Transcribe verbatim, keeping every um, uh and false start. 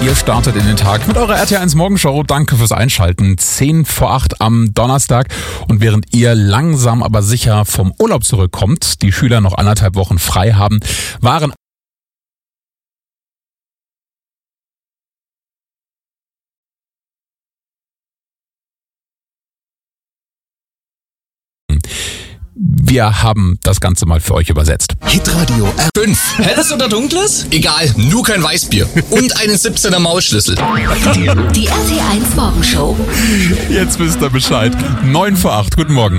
Ihr startet in den Tag mit eurer R T L eins Morgenshow. Danke fürs Einschalten. zehn vor acht am Donnerstag. Und während ihr langsam aber sicher vom Urlaub zurückkommt, die Schüler noch anderthalb Wochen frei haben, waren Wir haben das Ganze mal für euch übersetzt. Hitradio R fünf. Helles oder dunkles? Egal, nur kein Weißbier. Und einen siebzehner Maulschlüssel. Die R T L eins Morgenshow. Jetzt wisst ihr Bescheid. neun vor acht. Guten Morgen.